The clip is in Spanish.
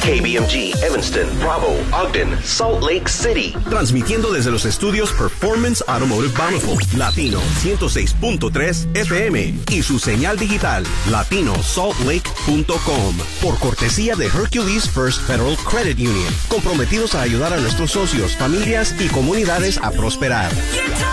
KBMG, Evanston, Bravo, Ogden, Salt Lake City. Transmitiendo desde los estudios Performance Automotive Bountiful, Latino 106.3 FM y su señal digital, latinosaltlake.com. Por cortesía de Hercules First Federal Credit Union, comprometidos a ayudar a nuestros socios, familias y comunidades a prosperar.